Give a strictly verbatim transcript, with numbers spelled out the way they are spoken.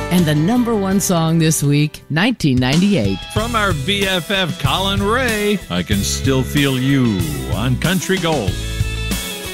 And the number one song this week, nineteen ninety-eight. From our B F F Colin Ray, I Can Still Feel You on Country Gold.